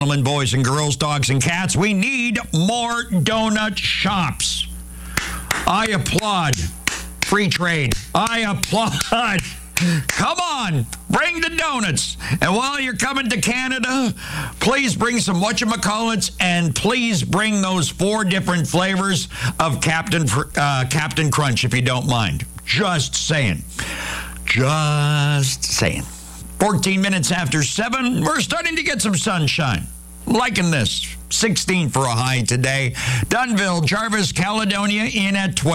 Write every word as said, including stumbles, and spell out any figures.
Gentlemen, boys and girls, dogs and cats, we need more donut shops. I applaud free trade. I applaud. Come on, bring the donuts. And while you're coming to Canada, please bring some whatchamacallits, and please bring those four different flavors of Captain uh, Captain Crunch, if you don't mind. Just saying. Just saying. fourteen minutes after seven, we're starting to get some sunshine. Liking this. sixteen for a high today. Dunnville, Jarvis, Caledonia in at twelve.